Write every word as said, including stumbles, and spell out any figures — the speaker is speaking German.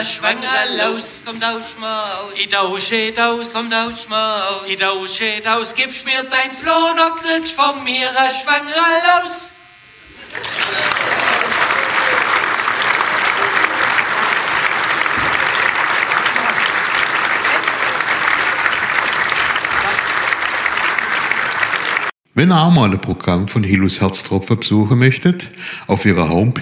Schwanger los, komm tausch mal aus. Ich tausche aus, Komm tausch mal aus. ich tausche aus, gibst mir dein Floh, noch kriegst von mir ein Schwanger los. Wenn ihr auch mal ein Programm von Hillus Herztropfen besuchen möchtet, auf ihrer Homepage